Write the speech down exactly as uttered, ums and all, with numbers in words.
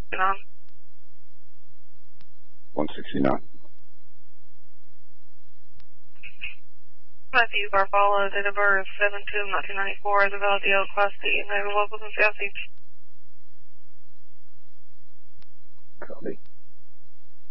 one sixty-nine. Matthew Garfalo, date of birth seven two nineteen ninety-four, as a valid D L Class D, and they were locals in Southeast. Copy.